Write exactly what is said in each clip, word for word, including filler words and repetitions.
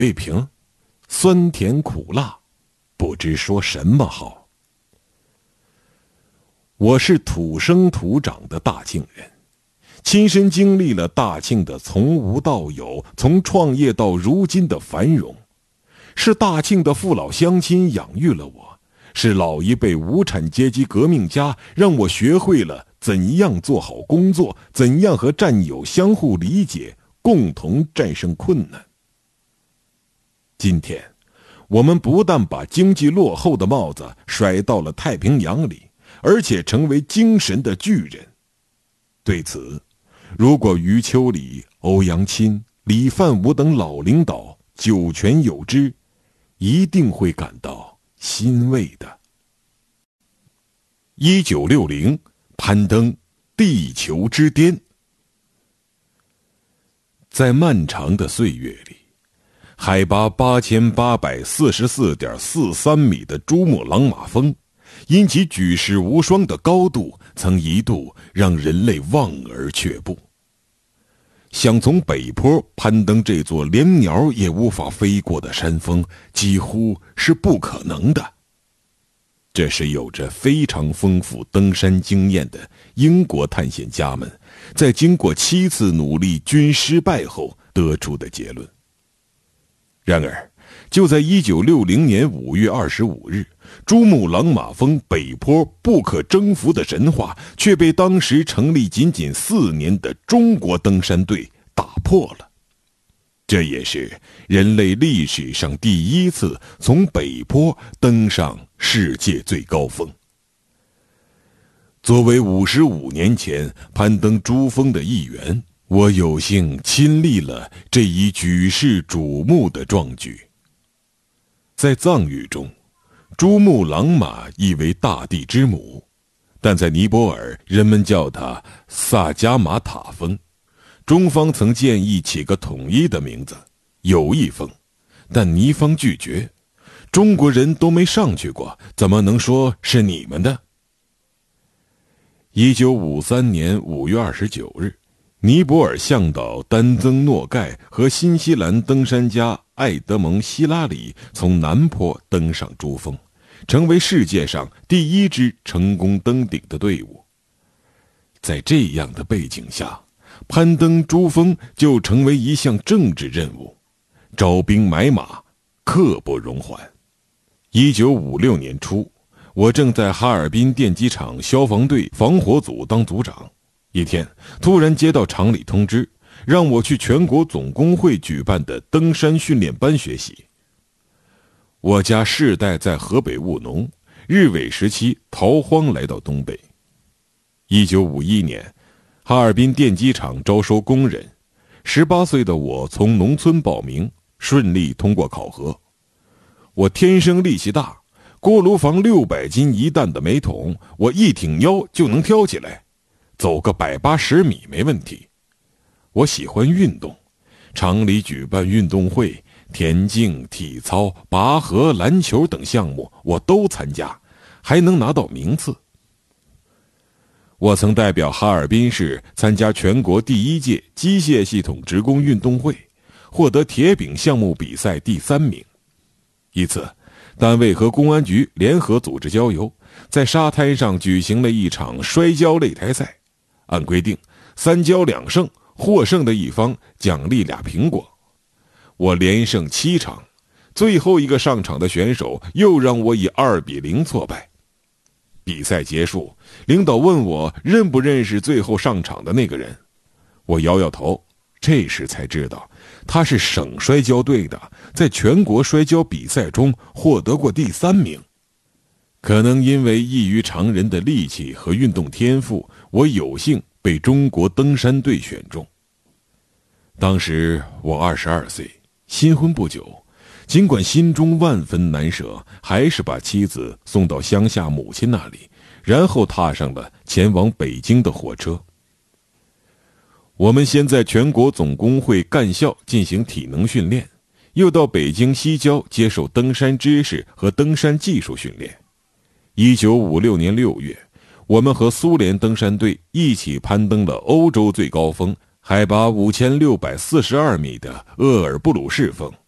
玉萍，酸甜苦辣，不知说什么好。我是土生土长的大庆人，亲身经历了大庆的从无到有，从创业到如今的繁荣。是大庆的父老乡亲养育了我，是老一辈无产阶级革命家让我学会了怎样做好工作，怎样和战友相互理解，共同战胜困难。今天，我们不但把经济落后的帽子甩到了太平洋里，而且成为精神的巨人。对此，如果余秋里、欧阳钦、李范吾等老领导九泉有知，一定会感到欣慰的。一九六零，攀登地球之巅。在漫长的岁月里，海拔八千八百四十四点四三米的珠穆朗玛峰，因其举世无双的高度，曾一度让人类望而却步。想从北坡攀登这座连鸟也无法飞过的山峰，几乎是不可能的。这是有着非常丰富登山经验的英国探险家们，在经过七次努力均失败后得出的结论。然而，就在一九六零年五月二十五日，珠穆朗玛峰北坡不可征服的神话却被当时成立仅仅四年的中国登山队打破了。这也是人类历史上第一次从北坡登上世界最高峰。作为五十五年前攀登珠峰的一员，我有幸亲历了这一举世瞩目的壮举。在藏语中，珠穆朗玛意为大地之母，但在尼泊尔人们叫它萨迦玛塔峰。中方曾建议起个统一的名字友谊峰，但尼方拒绝，中国人都没上去过，怎么能说是你们的？一九五三年五月二十九日，尼泊尔向导丹增诺盖和新西兰登山家艾德蒙希拉里从南坡登上珠峰，成为世界上第一支成功登顶的队伍。在这样的背景下，攀登珠峰就成为一项政治任务，招兵买马，刻不容缓。一九五六年初，我正在哈尔滨电机厂消防队防火组当组长，一天突然接到厂里通知，让我去全国总工会举办的登山训练班学习。我家世代在河北务农，日伪时期逃荒来到东北。一九五一年，哈尔滨电机厂招收工人，十八岁的我从农村报名，顺利通过考核。我天生力气大，锅炉房六百斤一担的煤桶，我一挺腰就能挑起来，走个百八十米没问题。我喜欢运动，厂里举办运动会，田径、体操、拔河、篮球等项目我都参加，还能拿到名次。我曾代表哈尔滨市参加全国第一届机械系统职工运动会，获得铁饼项目比赛第三名。一次，单位和公安局联合组织郊游，在沙滩上举行了一场摔跤擂台赛。按规定，三跤两胜，获胜的一方奖励俩苹果。我连胜七场，最后一个上场的选手又让我以二比零挫败。比赛结束，领导问我认不认识最后上场的那个人，我摇摇头，这时才知道他是省摔跤队的，在全国摔跤比赛中获得过第三名。可能因为异于常人的力气和运动天赋，我有幸被中国登山队选中。当时我二十二岁，新婚不久，尽管心中万分难舍，还是把妻子送到乡下母亲那里，然后踏上了前往北京的火车。我们先在全国总工会干校进行体能训练，又到北京西郊接受登山知识和登山技术训练。一九五六年六月，我们和苏联登山队一起攀登了欧洲最高峰，海拔五千六百四十二米的鄂尔布鲁士峰。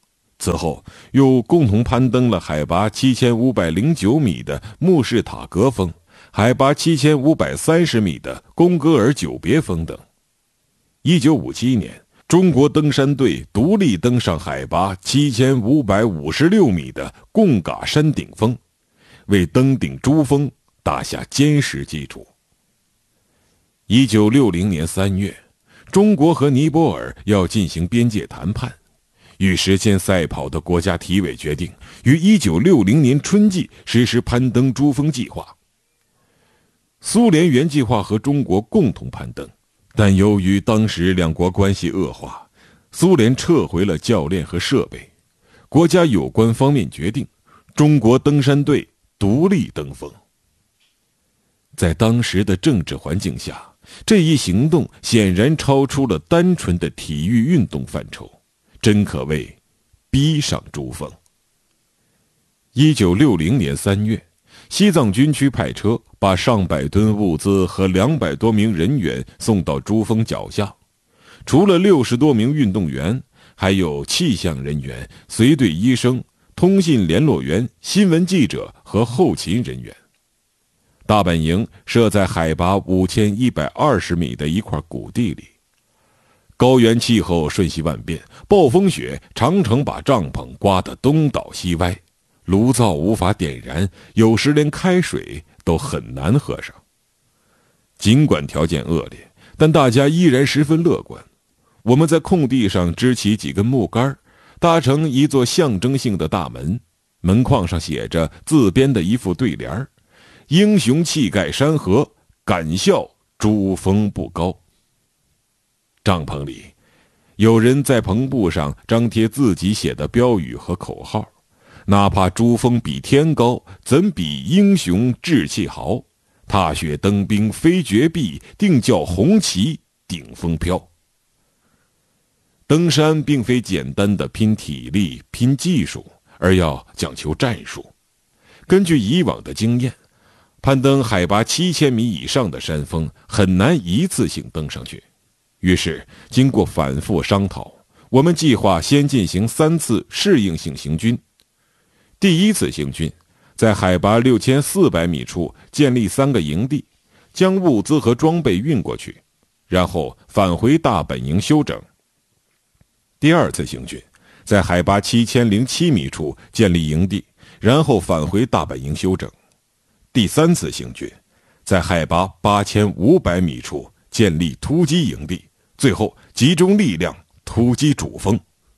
此后又共同攀登了海拔七千五百零九米的穆士塔格峰，海拔七千五百三十米的贡格尔久别峰等。一九五七年，中国登山队独立登上海拔七千五百五十六米的贡嘎山顶峰，为登顶珠峰打下坚实基础。一九六零年三月，中国和尼泊尔要进行边界谈判，与实现赛跑的国家体委决定于一九六零年春季实施攀登珠峰计划。苏联原计划和中国共同攀登，但由于当时两国关系恶化，苏联撤回了教练和设备，国家有关方面决定中国登山队独立登峰。在当时的政治环境下，这一行动显然超出了单纯的体育运动范畴，真可谓逼上珠峰。一九六零年三月，西藏军区派车把上百吨物资和两百多名人员送到珠峰脚下，除了六十多名运动员，还有气象人员、随队医生、通信联络员、新闻记者和后勤人员。大本营设在海拔五千一百二十米的一块谷地里，高原气候瞬息万变，暴风雪常常把帐篷刮得东倒西歪，炉灶无法点燃，有时连开水都很难喝上。尽管条件恶劣，但大家依然十分乐观。我们在空地上支起几根木杆，搭成一座象征性的大门，门框上写着自编的一副对联：英雄气盖山河，敢笑珠峰不高。帐篷里，有人在篷布上张贴自己写的标语和口号，哪怕珠峰比天高，怎比英雄志气豪？踏雪登冰非绝壁，定叫红旗顶风飘。登山并非简单的拼体力、拼技术，而要讲求战术。根据以往的经验，攀登海拔七千米以上的山峰很难一次性登上去。于是，经过反复商讨，我们计划先进行三次适应性行军。第一次行军，在海拔六千四百米处建立三个营地，将物资和装备运过去，然后返回大本营休整。第二次行军，在海拔七千零七米处建立营地，然后返回大本营休整。第三次行军，在海拔八千五百米处建立突击营地，最后集中力量突击主峰。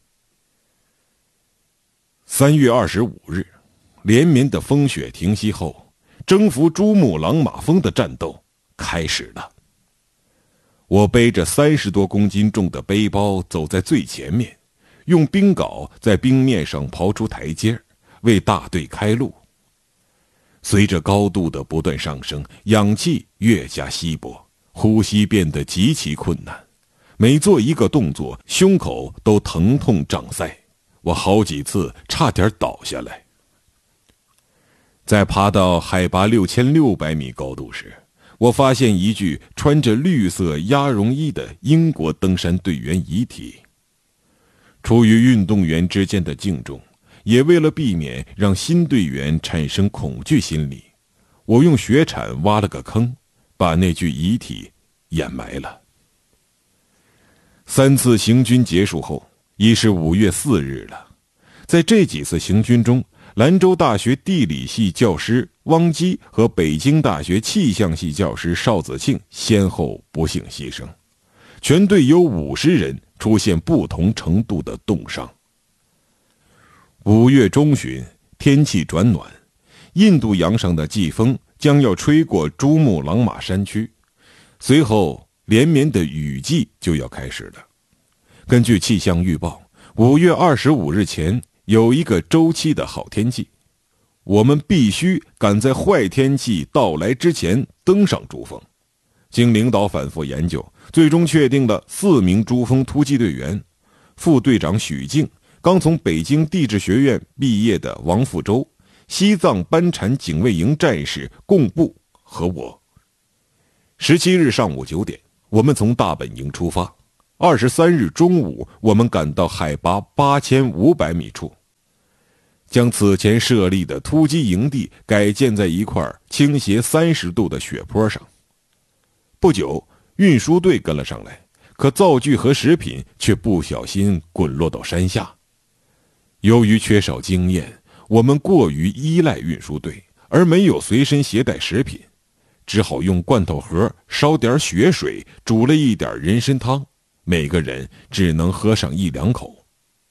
三月二十五日，连绵的风雪停息后，征服珠穆朗玛峰的战斗开始了。我背着三十多公斤重的背包走在最前面，用冰镐在冰面上刨出台阶，为大队开路。随着高度的不断上升，氧气越加稀薄，呼吸变得极其困难。每做一个动作，胸口都疼痛胀塞，我好几次差点倒下来。在爬到海拔六千六百米高度时，我发现一具穿着绿色鸭绒衣的英国登山队员遗体。出于运动员之间的敬重，也为了避免让新队员产生恐惧心理，我用雪铲挖了个坑，把那具遗体掩埋了。三次行军结束后，已是五月四日了。在这几次行军中，兰州大学地理系教师汪基和北京大学气象系教师邵子庆先后不幸牺牲，全队有五十人出现不同程度的冻伤。五月中旬，天气转暖，印度洋上的季风将要吹过珠穆朗玛山区，随后连绵的雨季就要开始了。根据气象预报，五月二十五日前有一个周期的好天气，我们必须赶在坏天气到来之前登上珠峰。经领导反复研究，最终确定了四名珠峰突击队员：副队长许静，刚从北京地质学院毕业的王富洲，西藏班禅警卫营战士贡布和我。十七日上午九点，我们从大本营出发。 二十三日中午，我们赶到海拔八千五百米处，将此前设立的突击营地改建在一块倾斜三十度的雪坡上。不久，运输队跟了上来，可灶具和食品却不小心滚落到山下。由于缺少经验，我们过于依赖运输队，而没有随身携带食品，只好用罐头盒烧点雪水，煮了一点人参汤，每个人只能喝上一两口。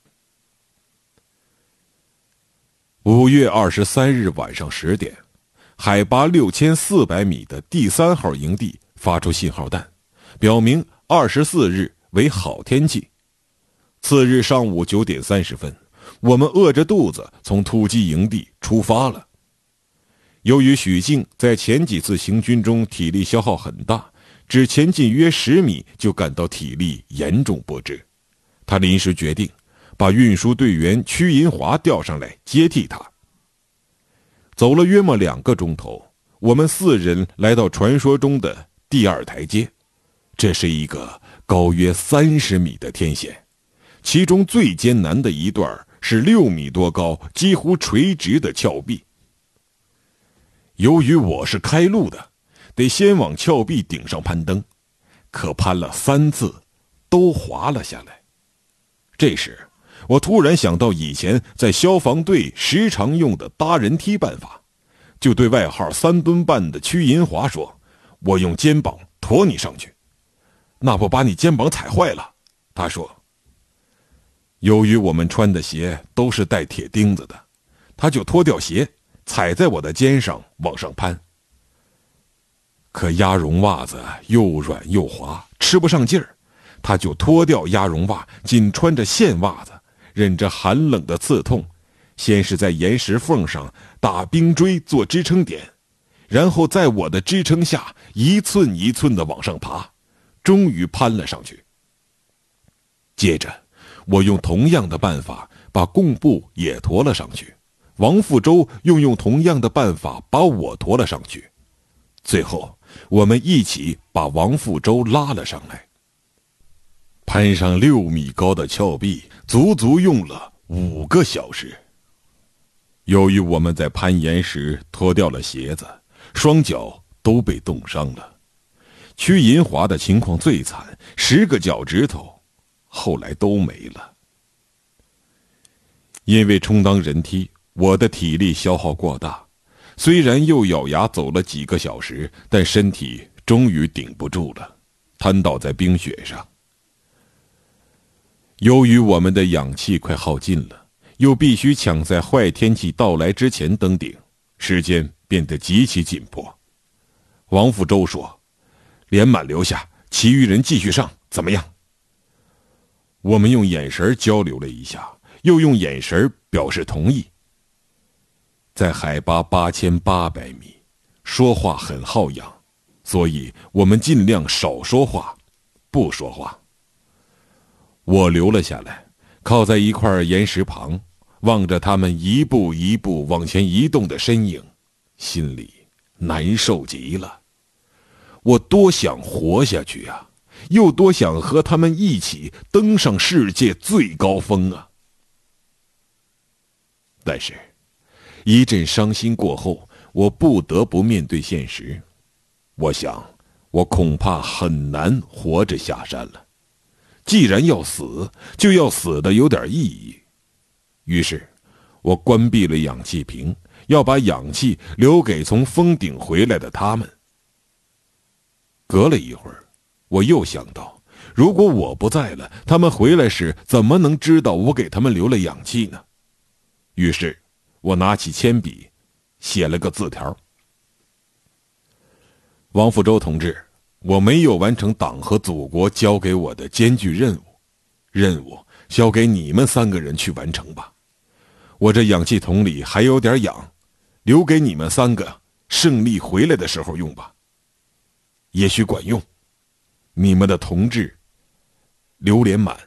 五月二十三日晚上十点，海拔六千四百米的第三号营地发出信号弹，表明二十四日为好天气。次日上午九点三十分，我们饿着肚子从突击营地出发了。由于许静在前几次行军中体力消耗很大，只前进约十米就感到体力严重不支，他临时决定把运输队员屈银华调上来接替他。走了约莫两个钟头，我们四人来到传说中的第二台阶，这是一个高约三十米的天险，其中最艰难的一段是六米多高、几乎垂直的峭壁。由于我是开路的，得先往峭壁顶上攀登，可攀了三次，都滑了下来。这时，我突然想到以前在消防队时常用的搭人梯办法，就对外号三吨半的屈银华说：“我用肩膀驮你上去。”“那不把你肩膀踩坏了？”他说。由于我们穿的鞋都是带铁钉子的，他就脱掉鞋，踩在我的肩上往上攀。可鸭绒袜子又软又滑，吃不上劲儿，他就脱掉鸭绒袜，仅穿着线袜子，忍着寒冷的刺痛，先是在岩石缝上打冰锥做支撑点，然后在我的支撑下一寸一寸地往上爬，终于攀了上去。接着我用同样的办法把贡布也驮了上去，王富周又用同样的办法把我驮了上去，最后我们一起把王富周拉了上来。攀上六米高的峭壁足足用了五个小时。由于我们在攀岩时脱掉了鞋子，双脚都被冻伤了。屈银华的情况最惨，十个脚趾头后来都没了。因为充当人梯，我的体力消耗过大，虽然又咬牙走了几个小时，但身体终于顶不住了，瘫倒在冰雪上。由于我们的氧气快耗尽了，又必须抢在坏天气到来之前登顶，时间变得极其紧迫。王富周说：“连满留下，其余人继续上，怎么样？”我们用眼神交流了一下，又用眼神表示同意。在海拔八千八百米，说话很耗氧，所以我们尽量少说话，不说话。我留了下来，靠在一块岩石旁，望着他们一步一步往前移动的身影，心里难受极了。我多想活下去啊，又多想和他们一起登上世界最高峰啊！但是，一阵伤心过后，我不得不面对现实。我想，我恐怕很难活着下山了。既然要死，就要死得有点意义。于是，我关闭了氧气瓶，要把氧气留给从峰顶回来的他们。隔了一会儿，我又想到，如果我不在了，他们回来时怎么能知道我给他们留了氧气呢？于是，我拿起铅笔，写了个字条：“王富周同志，我没有完成党和祖国交给我的艰巨任务，任务交给你们三个人去完成吧。我这氧气桶里还有点氧，留给你们三个，胜利回来的时候用吧。也许管用。你们的同志，刘连满。”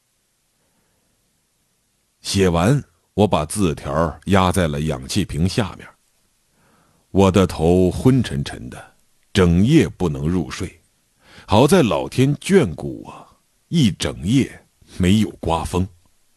写完，我把字条压在了氧气瓶下面。我的头昏沉沉的，整夜不能入睡。好在老天眷顾我， 一整夜没有刮风。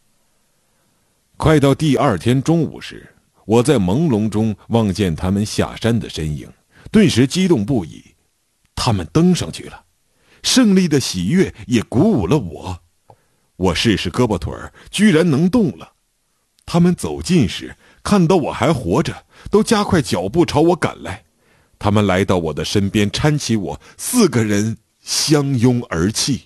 快到第二天中午时，我在朦胧中望见他们下山的身影，顿时激动不已。他们登上去了，胜利的喜悦也鼓舞了我。我试试胳膊腿儿，居然能动了。他们走近时，看到我还活着，都加快脚步朝我赶来。他们来到我的身边，搀起我，四个人相拥而泣。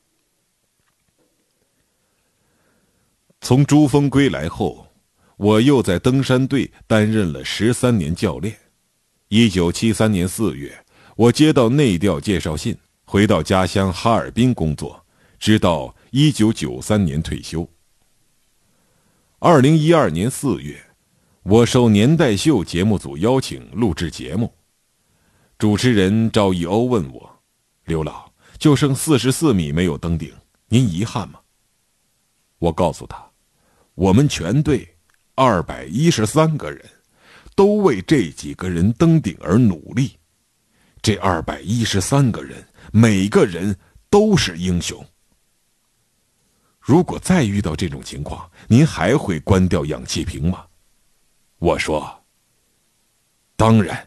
从珠峰归来后，我又在登山队担任了十三年教练。一九七三年四月，我接到内调介绍信，回到家乡哈尔滨工作，直到一九九三年退休。二零一二年四月，我受年代秀节目组邀请录制节目。主持人赵一欧问我：“刘老，就剩四十四米没有登顶，您遗憾吗？”我告诉他，我们全队二百一十三个人，都为这几个人登顶而努力。这二百一十三个人，每个人都是英雄。如果再遇到这种情况，您还会关掉氧气瓶吗？我说，当然。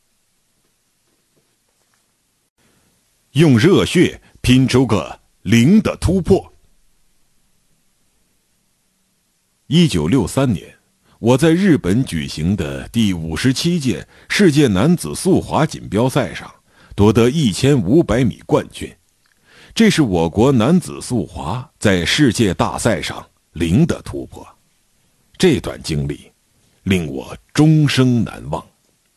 用热血拼出个零的突破。一九六三年，我在日本举行的第五十七届世界男子速滑锦标赛上夺得一千五百米冠军，这是我国男子速滑在世界大赛上零的突破。这段经历令我终生难忘。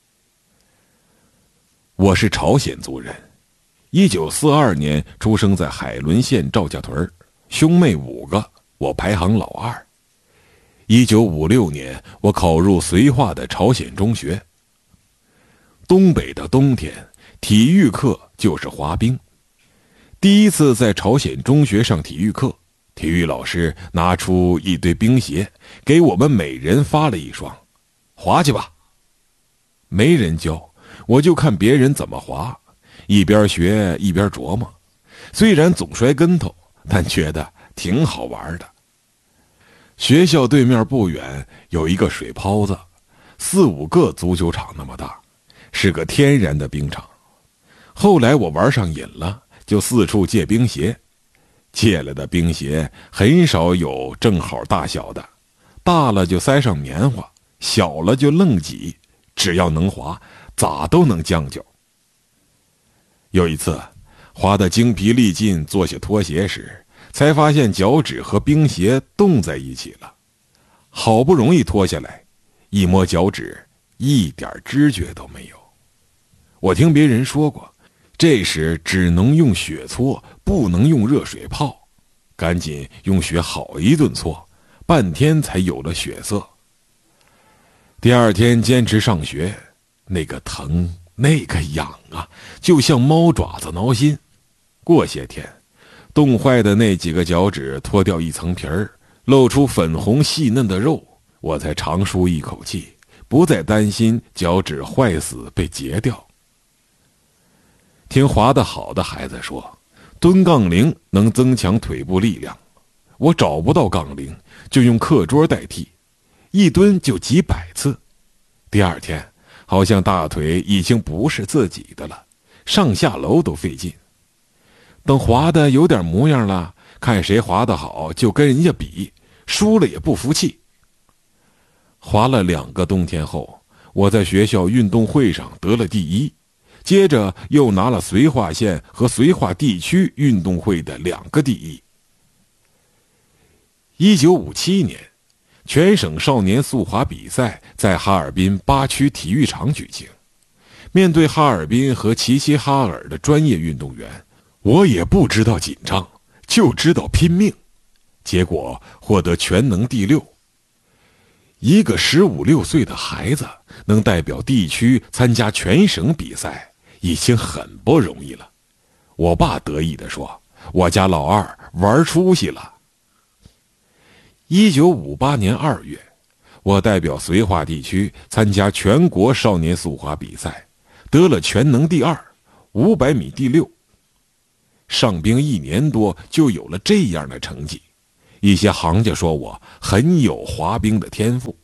我是朝鲜族人，一九四二年出生在海伦县赵家屯，兄妹五个，我排行老二。一九五六年，我考入绥化的朝鲜中学。东北的冬天，体育课就是滑冰。第一次在朝鲜中学上体育课，体育老师拿出一堆冰鞋，给我们每人发了一双，滑去吧。没人教，我就看别人怎么滑，一边学一边琢磨。虽然总摔跟头，但觉得挺好玩的。学校对面不远有一个水泡子，四五个足球场那么大，是个天然的冰场。后来我玩上瘾了，就四处借冰鞋。借了的冰鞋很少有正好大小的，大了就塞上棉花，小了就愣挤，只要能滑，咋都能将就。有一次滑得精疲力尽，坐下脱鞋时，才发现脚趾和冰鞋冻在一起了。好不容易脱下来，一摸脚趾，一点知觉都没有。我听别人说过，这时只能用血搓，不能用热水泡。赶紧用血好一顿搓，半天才有了血色。第二天坚持上学，那个疼，那个痒啊，就像猫爪子挠心。过些天，冻坏的那几个脚趾脱掉一层皮儿，露出粉红细嫩的肉，我才长舒一口气，不再担心脚趾坏死被截掉。听滑得好的孩子说，蹲杠铃能增强腿部力量。我找不到杠铃，就用课桌代替，一蹲就几百次。第二天，好像大腿已经不是自己的了，上下楼都费劲。等滑的有点模样了，看谁滑得好就跟人家比，输了也不服气。滑了两个冬天后，我在学校运动会上得了第一，接着又拿了绥化县和绥化地区运动会的两个第一。一九五七年，全省少年速滑比赛在哈尔滨八区体育场举行。面对哈尔滨和齐齐哈尔的专业运动员，我也不知道紧张，就知道拼命。结果获得全能第六。一个十五六岁的孩子能代表地区参加全省比赛，已经很不容易了。我爸得意地说，我家老二玩出息了。一九五八年二月，我代表绥化地区参加全国少年速滑比赛，得了全能第二，五百米第六。 上兵一年多就有了这样的成绩。一些行家说我很有滑冰的天赋。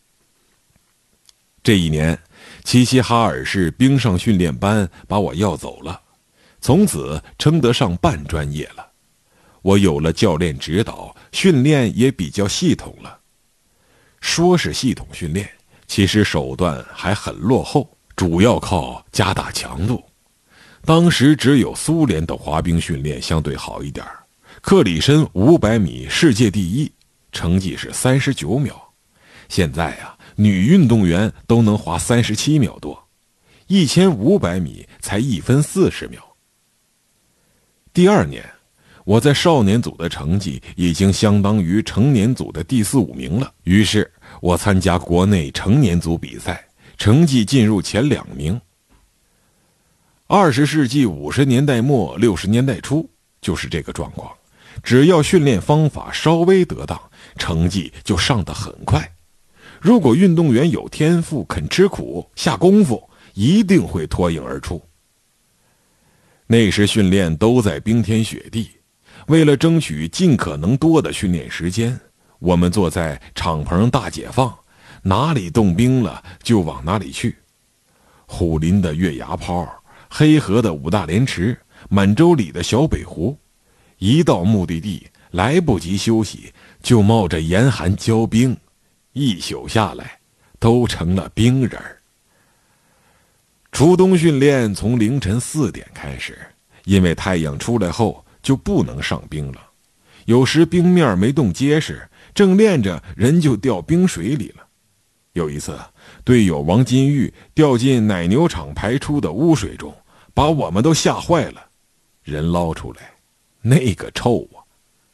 这一年，齐齐哈尔市冰上训练班把我要走了，从此称得上半专业了。我有了教练指导，训练也比较系统了。说是系统训练，其实手段还很落后，主要靠加大强度。当时只有苏联的滑冰训练相对好一点，克里申五百米世界第一，成绩是三十九秒。现在啊，女运动员都能滑三十七秒多，一千五百米才一分四十秒。第二年，我在少年组的成绩已经相当于成年组的第四五名了。于是我参加国内成年组比赛，成绩进入前两名。二十世纪五十年代末六十年代初就是这个状况，只要训练方法稍微得当，成绩就上得很快。如果运动员有天赋，肯吃苦下功夫，一定会脱颖而出。那时训练都在冰天雪地，为了争取尽可能多的训练时间，我们坐在敞篷大解放，哪里冻冰了就往哪里去。虎林的月牙泡，黑河的五大连池，满洲里的小北湖，一到目的地来不及休息，就冒着严寒交冰，一宿下来都成了冰人儿。初冬训练从凌晨四点开始，因为太阳出来后就不能上冰了，有时冰面没冻结实，正练着人就掉冰水里了。有一次，队友王金玉掉进奶牛场排出的污水中，把我们都吓坏了。人捞出来，那个臭啊！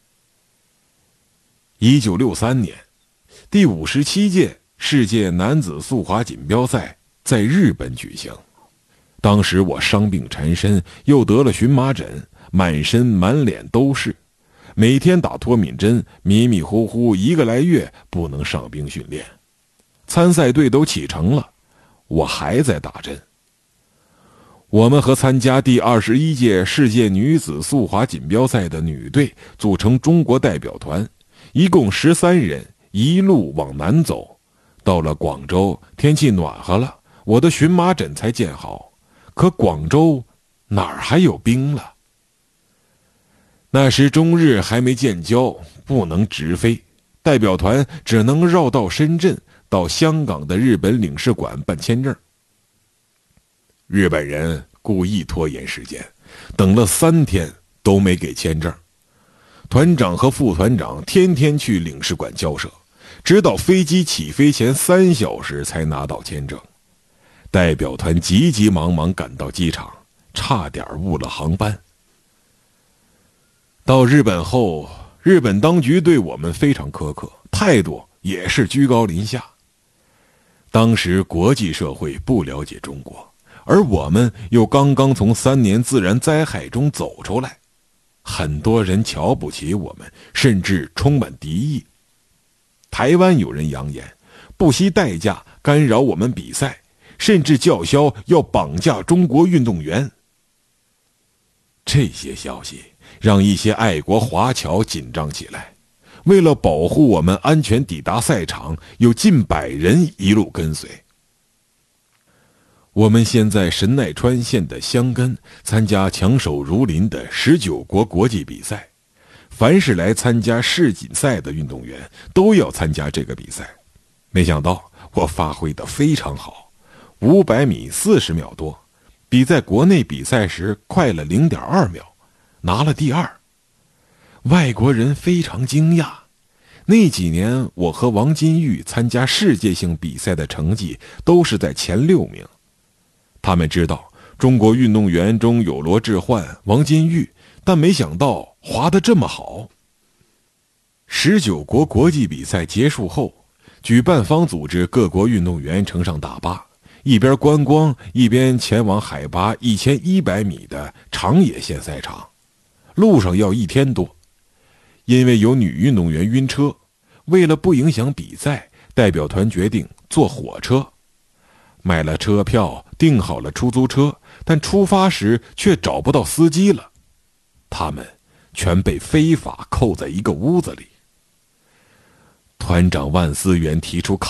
一九六三年，第五十七届世界男子速滑锦标赛在日本举行。当时我伤病缠身，又得了荨麻疹，满身满脸都是，每天打脱敏针，迷迷糊糊一个来月不能上冰训练。参赛队都启程了，我还在打针。我们和参加第二十一届世界女子速滑锦标赛的女队组成中国代表团，一共十三人，一路往南走。到了广州，天气暖和了，我的荨麻疹才见好。可广州哪儿还有冰了？那时中日还没建交，不能直飞，代表团只能绕到深圳，到香港的日本领事馆办签证。日本人故意拖延时间，等了三天都没给签证。团长和副团长天天去领事馆交涉，直到飞机起飞前三小时才拿到签证。代表团急急忙忙赶到机场，差点误了航班。到日本后，日本当局对我们非常苛刻，态度也是居高临下。当时国际社会不了解中国，而我们又刚刚从三年自然灾害中走出来，很多人瞧不起我们，甚至充满敌意。台湾有人扬言不惜代价干扰我们比赛，甚至叫嚣要绑架中国运动员。这些消息让一些爱国华侨紧张起来，为了保护我们安全抵达赛场，有近百人一路跟随。我们先在神奈川县的箱根参加强手如林的十九国国际比赛，凡是来参加世锦赛的运动员都要参加这个比赛。没想到我发挥得非常好，五百米四十秒多，比在国内比赛时快了 零点二秒，拿了第二。外国人非常惊讶，那几年我和王金玉参加世界性比赛的成绩都是在前六名。他们知道中国运动员中有罗致焕、王金玉，但没想到滑得这么好。十九国国际比赛结束后，举办方组织各国运动员乘上大巴，一边观光一边前往海拔一千一百米的长野县赛场，路上要一天多。因为有女运动员晕车，为了不影响比赛，代表团决定坐火车。买了车票，订好了出租车，但出发时却找不到司机了。 他们全被非法扣在一个屋子里。团长万思源提出